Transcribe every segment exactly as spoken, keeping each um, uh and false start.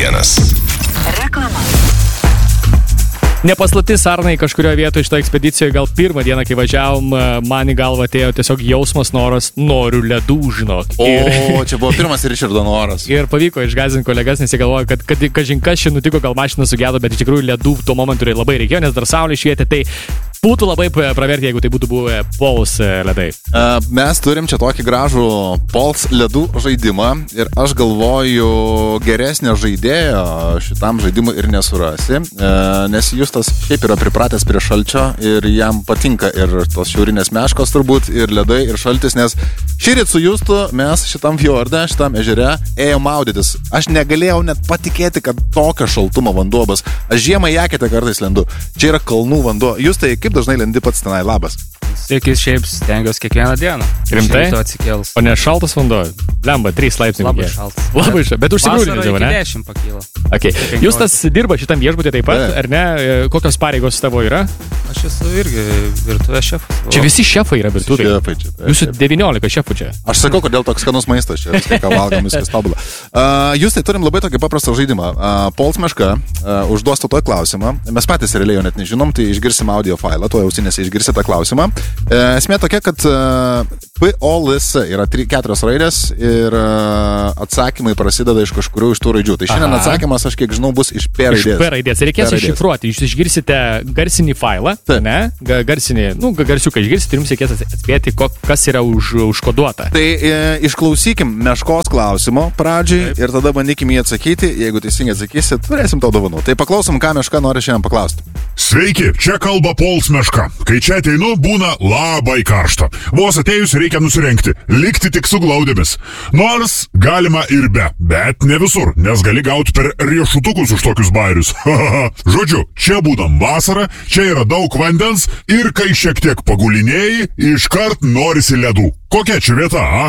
vienas. Reklama. Nepaslaptis, Arnai, kažkurioje vietoje šitą ekspedicijoje, gal pirmą dieną, kai važiavom, man į galvą atėjo tiesiog jausmas, noras, noriu ledų, žinok. Ir... O, čia buvo pirmas Richardo noras. Ir pavyko išgąsdinti kolegas, nes jie galvoja, kad, kad kažin kas čia nutiko, gal mašina sugedo, bet iš tikrųjų ledų tuo momentu labai reikėjo, nes dar saulė švietė, tai būtų labai pravertė, jeigu tai būtų buvę Pols ledai. Uh, mes turim čia tokį gražų Pols ledų žaidimą ir aš galvoju, geresnio žaidėjo šitam žaidimui ir nesurasi, uh, nes Justas šiaip yra pripratęs prie šalčio ir jam patinka ir tos šiaurinės meškos turbūt, ir ledai, ir šaltis, nes šįryt su Justu mes šitam fjorde, šitam ežere ėjom maudytis. Aš negalėjau net patikėti, kad tokio šaltumo vanduo bus. Aš žiemą į eketę kartais lendu. Čia yra kalnų vanduo. Justai, kaip dažnai lendi pats tenai? Labas. Sveiki, šiaip stengiuosi kiekvieną dieną. Rimtai? Atsikėlus. O ne šaltas vanduo? Lemba, trys laipsniai. Labai šaltas. Labai šaltas. Bet užsigrūdinti, ne? Vasarą iki dešimt pakyla. Okay. Justas dirba šitam viešbutį taip pat, Be. ar ne? Kokios pareigos tavo yra? Aš esu irgi virtuvės šefas. Čia visi šefai yra virtuvėje. Šefai čia. Jūsų devyniolika šefų čia. Aš sakau, kodėl toks skanus maistas čia, viską, ką valgom, viskas tobula. Uh, Justai, turim labai tokį paprastą žaidimą. Uh, Pols Meška uh, užduos to toj klausimą. Mes patys realiai jo net nežinom, tai išgirsim audio failą, tuo ausinėse išgirsite tą klausimą. Uh, esmė tokia, kad uh, P O L S yra tri, keturios raidės ir uh, atsakymai prasideda iš kažkurių iš tų raidžių. Tai šiandien Aha. atsakymas, aš kiek žinau, bus iš P raidės. Iš P raidės. Reikės P raidės. iššifruoti. Jūs išgirsite garsinį failą, Taip. ne? Garsinį, nu, garsiuką išgirsite ir jums reikės atspėti, kas yra už, užkoduota. Tai e, išklausykim Meškos klausimo pradžiai. Taip. Ir tada bandykim jį atsakyti. Jeigu teisingai atsakysit, turėsim tau dovanų. Tai paklausom, ką Meška nori šiandien paklausti. Sveiki, čia kalba Pols Meška. Kai čia ateinu, būna labai karšta. Vos atėjus reikia nusirengti, likti tik su glaudėmis. Nors galima ir be, bet ne visur, nes gali gauti per riešutukus už tokius bairius. Žodžiu, čia būdam vasarą, čia yra daug vandens ir kai šiek tiek pagulinėjai, iškart norisi ledų. Kokia čia vieta, a?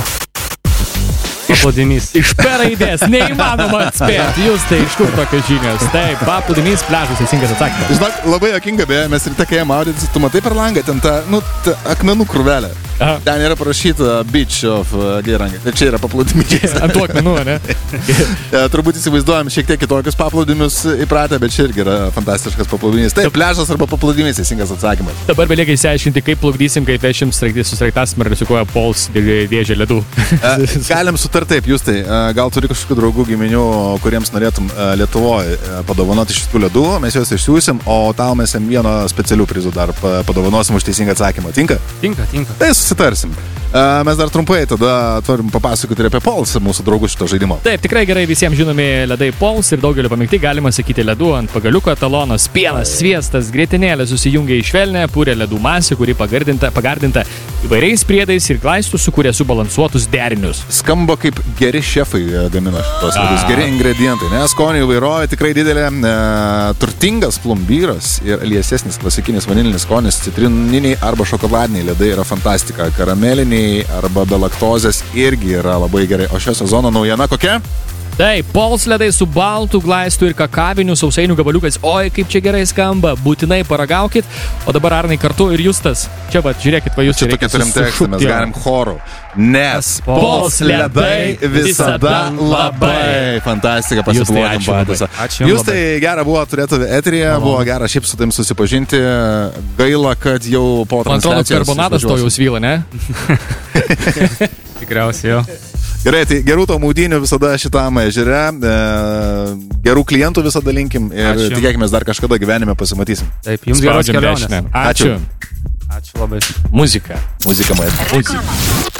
Paplūdimys. Iš P raidės, neįmanoma atspėti. Jūs tai iš kur tokios žinios. Taip, paplūdimys, pliažas, teisingas atsakymas. Žinok, labai jokinga, beje, mes ryte kai maudytis, tu matai per langą ten tą, nu, tą akmenų krūvelę. Aha. Ten yra parašyta Beach of uh, Gerangė. Tai čia yra paplūdimys. Ant tų akmenų, ne? Ja, turbūt įsivaizduojam šiek tiek kitokius paplūdimius įpratę, bet čia irgi yra fantastiškas paplūdimys. Taip, pliažas arba paplūdimys, teisingas atsakymas. Dabar belieka išsiaiškinti, kaip plukdysim, kaip vešim su sraigtasparniu ir rizikuoja Pols dėžę ledų. Galim sutart taip, jūs tai, gal turi kažkokių draugų giminių, kuriems norėtum Lietuvoje padovanoti šitų ledų, mes juos išsiųsim, o tau mes jam vieno specialių prizų dar padovanosim už teisingą atsakymą. Tinka? Tinka, tinka. Tai susitarsim. Mes dar trumpai tada turim papasakoti ir apie Pols, mūsų draugų šito žaidimo. Taip, tikrai gerai visiems žinomi ledai Pols ir daugelio pamėgti galima sakyti ledų ant pagaliuko etalonos, pienas, sviestas, grietinėlė susijungia į švelnę, pūrė ledų masę, kuri pagardinta, pagardinta įvairiais priedais ir glaistų sukūrė subalansuotus derinius. Skamba kaip geri šefai gamina šitos ledus, geri ingredientai, nes skonio įvairovė tikrai didelė, e, turtingas plombyras ir liesesnis klasikinis vanilinis skonis, citrininiai arba šokoladiniai ledai yra fantastika, karameliniai arba be laktozės irgi yra labai gerai. O šio sezono naujiena kokia? Taip, Pols ledai su baltų glaistų ir kakavinių sausainių gabaliukais. Oi, kaip čia gerai skamba. Būtinai paragaukit. O dabar Arnai kartu ir Justas. Čia va, žiūrėkit, va jūs čia tokia turim tekstą, mes galim choru. Nes Pols ledai visada labai. Fantastika, pasiplojam patys. Ačiū. Jūs tai gera buvo turėti eteryje, buvo gera šiaip su tavim susipažinti. Gaila, kad jau po transliacijos... Karbonadas to jau svyla, ne? Tikriausiai jo. Gerai, tai gerų to maudynių visada šitam ežere, e, gerų klientų visada linkim ir Ačiū. tikėkime dar kažkada gyvenime pasimatysim. Taip, jums geros Spaudžiam kelionės. dešinę. Ačiū. Ačiū. Ačiū labai. Muzika. Muzika, maestro. Muzika.